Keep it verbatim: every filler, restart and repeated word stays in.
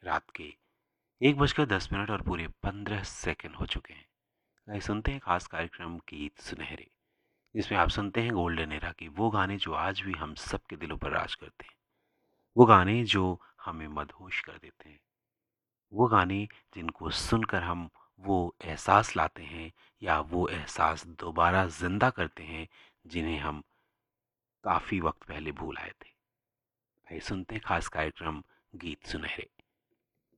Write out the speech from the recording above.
रात के एक बजकर दस मिनट और पूरे पंद्रह सेकंड हो चुके हैं। आइए सुनते हैं खास कार्यक्रम गीत सुनहरे, जिसमें आप सुनते हैं गोल्डन एरा के वो गाने जो आज भी हम सबके दिलों पर राज करते हैं। वो गाने जो हमें मदहोश कर देते हैं। वो गाने जिनको सुनकर हम वो एहसास लाते हैं या वो एहसास दोबारा ज़िंदा करते हैं जिन्हें हम काफ़ी वक्त पहले भूल आए थे। आइए सुनते हैं खास कार्यक्रम गीत सुनहरे।